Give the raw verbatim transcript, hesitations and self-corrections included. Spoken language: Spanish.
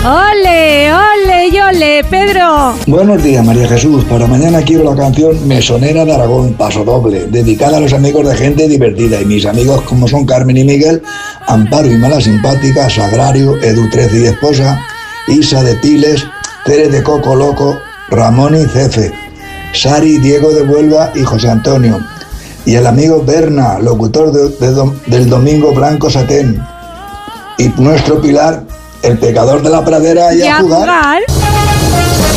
¡Ole, ole y ole, Pedro! Buenos días, María Jesús. Para mañana quiero la canción Mesonera de Aragón, paso doble, dedicada a los amigos de gente divertida. Y mis amigos como son Carmen y Miguel, Amparo y Mala Simpática, Sagrario, Edu trece y Esposa, Isa de Piles, Tere de Coco Loco, Ramón y Cefe, Sari, Diego de Huelva y José Antonio. Y el amigo Berna, locutor de, de, de, del Domingo Blanco Satén. Y nuestro Pilar, el pecador de la pradera, y, ¿Y a a jugar. jugar?